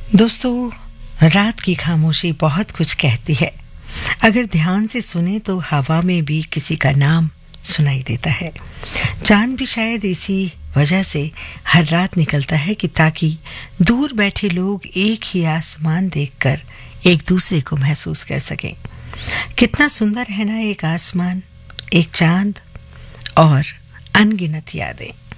दोस्तों, रात की खामोशी बहुत कुछ कहती है। अगर ध्यान से सुने तो हवा में भी किसी का नाम सुनाई देता है। चांद भी शायद इसी वजह से हर रात निकलता है कि ताकि दूर बैठे लोग एक ही आसमान देखकर एक दूसरे को महसूस कर सकें। कितना सुंदर है ना एक आसमान, एक चांद और अनगिनत यादें।